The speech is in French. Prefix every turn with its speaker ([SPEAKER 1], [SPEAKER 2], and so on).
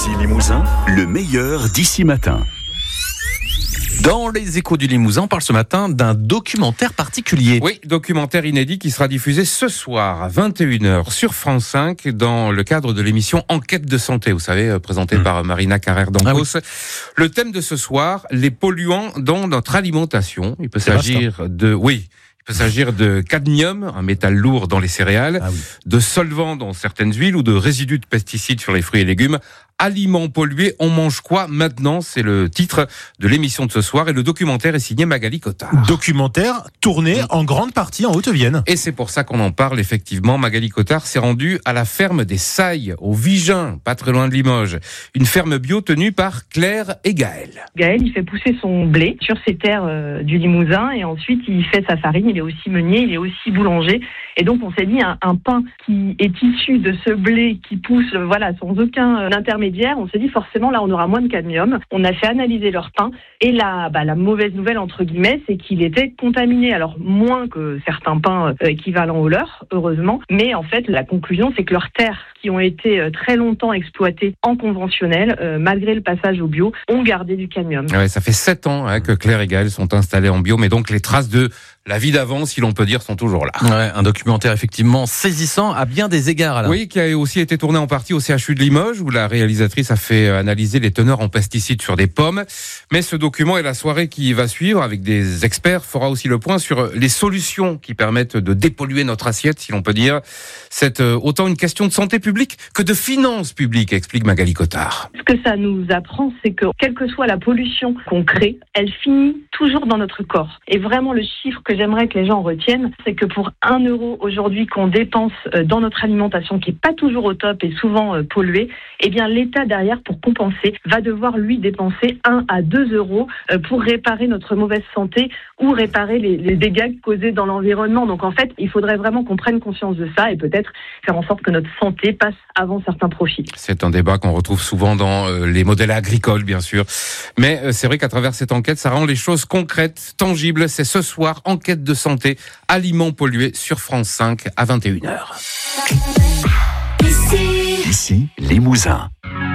[SPEAKER 1] Ici Limousin, le meilleur d'ici matin.
[SPEAKER 2] Dans les Échos du Limousin, on parle ce matin d'un documentaire particulier.
[SPEAKER 3] Oui, documentaire inédit qui sera diffusé ce soir à 21h sur France 5 dans le cadre de l'émission Enquête de santé, vous savez, présentée par Marina Carrère-Dancos. Le thème de ce soir, les polluants dans notre alimentation. Il peut s'agir de cadmium, un métal lourd dans les céréales, de solvants dans certaines huiles ou de résidus de pesticides sur les fruits et légumes. Aliments pollués, on mange quoi maintenant? C'est le titre de l'émission de ce soir et le documentaire est signé Magali Cotard.
[SPEAKER 4] Documentaire tourné en grande partie en Haute-Vienne.
[SPEAKER 3] Et c'est pour ça qu'on en parle effectivement. Magali Cotard s'est rendue à la ferme des Sailles, au Vigin, pas très loin de Limoges. Une ferme bio tenue par Claire et Gaël.
[SPEAKER 5] Gaël, il fait pousser son blé sur ses terres du Limousin et ensuite il fait sa farine. Il est aussi meunier, il est aussi boulanger. Et donc on s'est dit un pain qui est issu de ce blé qui pousse sans aucun intermédiaire. On s'est dit forcément là on aura moins de cadmium. On a fait analyser leur pain et la mauvaise nouvelle entre guillemets c'est qu'il était contaminé. Alors moins que certains pains équivalents au leur, heureusement. Mais en fait la conclusion c'est que leurs terres qui ont été très longtemps exploitées en conventionnel, malgré le passage au bio, ont gardé du cadmium.
[SPEAKER 3] Ouais, ça fait 7 ans que Claire et Gaël sont installés en bio, mais donc les traces de la vie d'avant, si l'on peut dire, sont toujours là.
[SPEAKER 2] Ouais, un documentaire effectivement saisissant à bien des égards. Alain.
[SPEAKER 3] Oui, qui a aussi été tourné en partie au CHU de Limoges, où la réalisatrice a fait analyser les teneurs en pesticides sur des pommes. Mais ce document et la soirée qui va suivre, avec des experts, fera aussi le point sur les solutions qui permettent de dépolluer notre assiette, si l'on peut dire. C'est autant une question de santé publique que de finances publiques, explique Magali Cotard.
[SPEAKER 5] Ce que ça nous apprend, c'est que quelle que soit la pollution qu'on crée, elle finit toujours dans notre corps. Et vraiment, le chiffre que j'aimerais que les gens retiennent, c'est que pour 1 euro aujourd'hui qu'on dépense dans notre alimentation, qui est pas toujours au top et souvent polluée, eh bien l'État derrière, pour compenser, va devoir lui dépenser 1 à 2 euros pour réparer notre mauvaise santé ou réparer les dégâts causés dans l'environnement. Donc en fait, il faudrait vraiment qu'on prenne conscience de ça et peut-être faire en sorte que notre santé passe avant certains profits.
[SPEAKER 3] C'est un débat qu'on retrouve souvent dans les modèles agricoles, bien sûr. Mais c'est vrai qu'à travers cette enquête, ça rend les choses concrètes, tangibles. C'est ce soir, Enquête de santé, aliments pollués sur France 5 à 21h.
[SPEAKER 1] Ici Limousin.